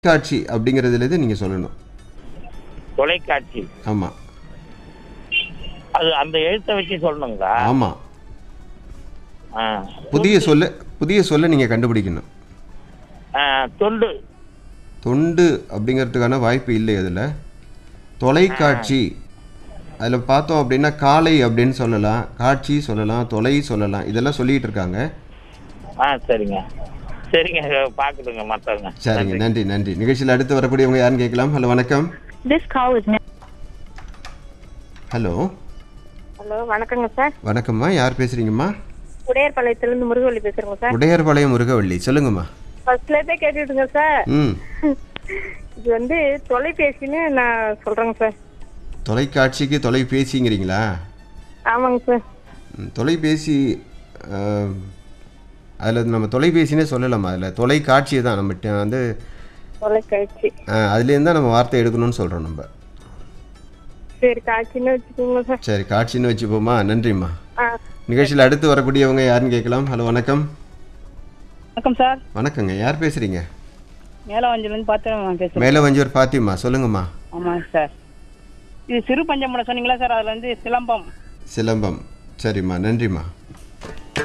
காட்சி அப்படிங்கிறதுலேருந்து நீங்கள் சொல்லணும். தொலைக்காட்சி. ஆமாம். அது அந்த எழுத்தை வச்சு சொல்லணுங்களா? ஆமாம். ஆ. புதிய சொல்ல நீங்கள் கண்டுபிடிக்கணும். தொண்டு. தொண்டு அப்படிங்கிறதுக்கான வாய்ப்பு இல்லை அதில். தொலைக்காட்சி அதில் பார்த்தோம் அப்படின்னா காலை அப்படின்னு சொல்லலாம், காட்சி சொல்லலாம், தொலை சொல்லலாம், இதெல்லாம் சொல்லிகிட்டு இருக்காங்க. சரிங்க சரிங்க, பார்க்குதுங்க மற்றவங்க. சரிங்க, நன்றி நன்றி. நிகழ்ச்சியில் அடுத்து வரக்கூடியவங்க யாருன்னு கேட்கலாம். ஹலோ, வணக்கம். ஹலோ ஹலோ, வணக்கங்க சார். வணக்கம்மா, யார் பேசுறீங்கம்மா? உடையார்பாளையத்திலிருந்து முருகவள்ளி பேசுறேங்க சார். உடையார்பாளையம் முருகவள்ளி, சொல்லுங்கம்மா. ஃபர்ஸ்ட்ல இருந்தே கேட்டுட்டுங்க சார். ம். இது வந்து தொலைபேசின்னு நான் சொல்றேங்க சார். தொலைக்காட்சிக்கு தொலைபேசிங்கிறீங்களா? ஆமாங்க சார். தொலைபேசி அதில் நம்ம தொலைபேசினே சொல்லலாமா? அதில் தொலைக்காட்சியை தான் நம்ம வந்து தொலைக்காட்சி அதுலேருந்து தான் நம்ம வார்த்தை எடுக்கணும்னு சொல்கிறோம் நம்ம. சரி, காட்சின்னு வச்சுக்கோங்க சார். சரி, காட்சின்னு வச்சுப்போமா. நன்றிம்மா. நிகழ்ச்சியில் அடுத்து வரக்கூடியவங்க யாருன்னு கேட்கலாம். ஹலோ, வணக்கம். வணக்கம் சார். வணக்கங்க, யார் பேசுகிறீங்க? மேலவஞ்சிலேருந்து பார்த்து மேலவஞ்சியூர் பாத்திமா, சொல்லுங்கம்மா. ஆமாங்க சார். இது சிறு பஞ்சமுறை சொன்னீங்களா சார், அதில் வந்து சிலம்பம். சிலம்பம், சரிம்மா, நன்றிம்மா.